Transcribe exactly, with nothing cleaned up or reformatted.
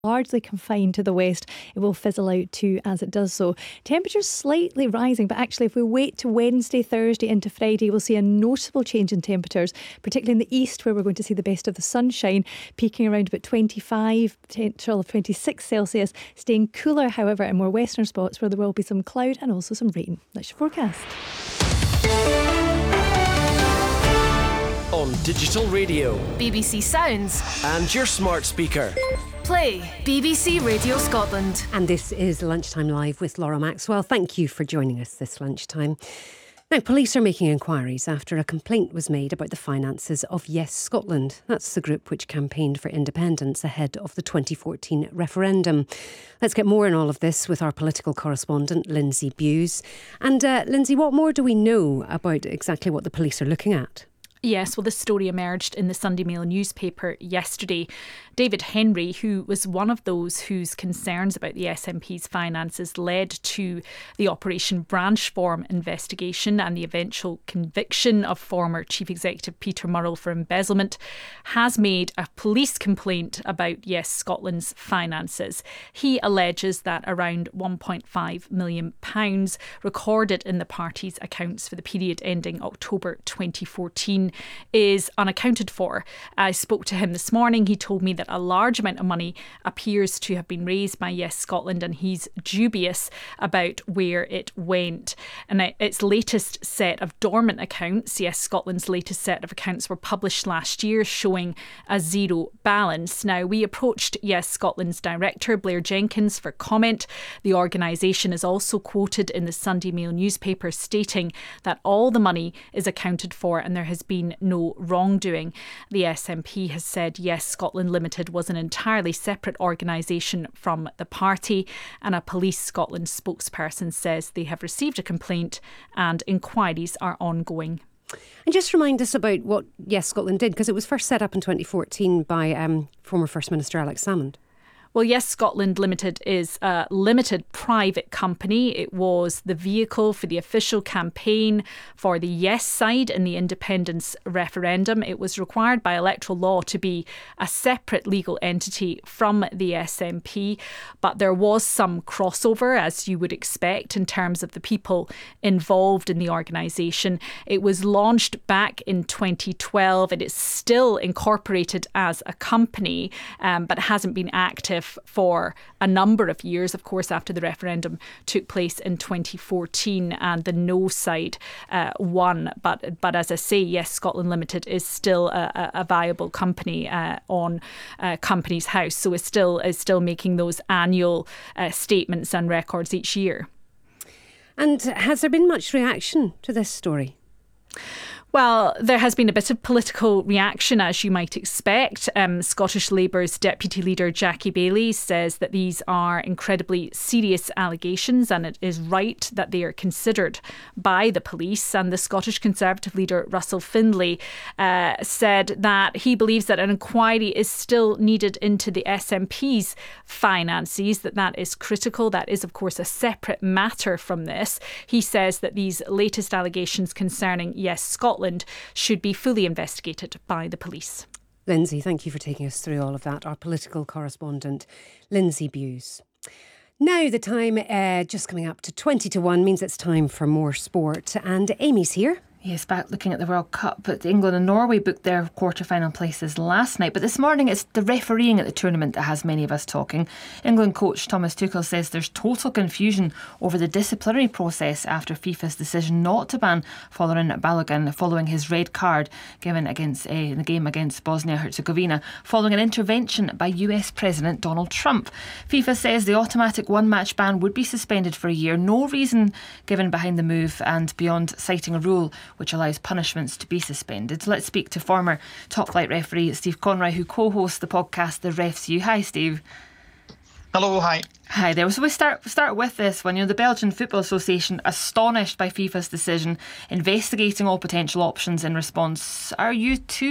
largely confined to the west. It will fizzle out too as it does so. Temperatures slightly rising, but actually if we wait to Wednesday, Thursday into Friday, we'll see a noticeable change in temperatures, particularly in the east where we're going to see the best of the sunshine, peaking around about twenty-five, potential of twenty-six Celsius, staying cooler however in more western spots where there will be some cloud and also some rain. That's your forecast. On digital radio, B B C Sounds, and your smart speaker. Play B B C Radio Scotland. And this is Lunchtime Live with Laura Maxwell. Thank you for joining us this lunchtime. Now, police are making inquiries after a complaint was made about the finances of Yes Scotland. That's the group which campaigned for independence ahead of the twenty fourteen referendum. Let's get more on all of this with our political correspondent, Lindsay Bewes. And uh, Lindsay, what more do we know about exactly what the police are looking at? Yes, well, this story emerged in the Sunday Mail newspaper yesterday. David Henry, who was one of those whose concerns about the S N P's finances led to the Operation Branchform investigation and the eventual conviction of former Chief Executive Peter Murrell for embezzlement, has made a police complaint about Yes Scotland's finances. He alleges that around one point five million pounds recorded in the party's accounts for the period ending October twenty fourteen is unaccounted for. I spoke to him this morning. He told me that a large amount of money appears to have been raised by Yes Scotland, and he's dubious about where it went. And its latest set of dormant accounts, Yes Scotland's latest set of accounts, were published last year showing a zero balance. Now, we approached Yes Scotland's director, Blair Jenkins, for comment. The organisation is also quoted in the Sunday Mail newspaper stating that all the money is accounted for and there has been no wrongdoing. The S N P has said Yes Scotland Limited was an entirely separate organisation from the party, and a Police Scotland spokesperson says they have received a complaint and inquiries are ongoing. And just remind us about what Yes Scotland did, because it was first set up in twenty fourteen by um, former First Minister Alex Salmond. Well, Yes Scotland Limited is a limited private company. It was the vehicle for the official campaign for the Yes side in the independence referendum. It was required by electoral law to be a separate legal entity from the S N P, but there was some crossover, as you would expect, in terms of the people involved in the organisation. It was launched back in twenty twelve. It is still incorporated as a company, um, but hasn't been active for a number of years, of course, after the referendum took place in twenty fourteen and the no side uh, won. But but as I say, Yes Scotland Limited is still a, a viable company uh, on uh, Companies House, so is still is still making those annual uh, statements and records each year. And has there been much reaction to this story? Well, there has been a bit of political reaction, as you might expect. Um, Scottish Labour's Deputy Leader Jackie Baillie says that these are incredibly serious allegations and it is right that they are considered by the police. And the Scottish Conservative leader Russell Findlay uh, said that he believes that an inquiry is still needed into the S N P's finances, that that is critical. That is, of course, a separate matter from this. He says that these latest allegations concerning Yes Scotland should be fully investigated by the police. Lindsay, thank you for taking us through all of that. Our political correspondent, Lindsay Bewes. Now the time uh, just coming up to twenty to one means it's time for more sport. And Amy's here. Yes, back looking at the World Cup. But England and Norway booked their quarter-final places last night. But this morning it's the refereeing at the tournament that has many of us talking. England coach Thomas Tuchel says there's total confusion over the disciplinary process after FIFA's decision not to ban Folarin Balogun following his red card given against uh, in the game against Bosnia-Herzegovina following an intervention by U S President Donald Trump. FIFA says the automatic one-match ban would be suspended for a year. No reason given behind the move and beyond citing a rule which allows punishments to be suspended. Let's speak to former top flight referee Steve Conroy, who co-hosts the podcast The Ref's You. Hi, Steve. Hello, hi. Hi there. So we start start with this one. You know, the Belgian Football Association astonished by FIFA's decision, investigating all potential options in response. Are you too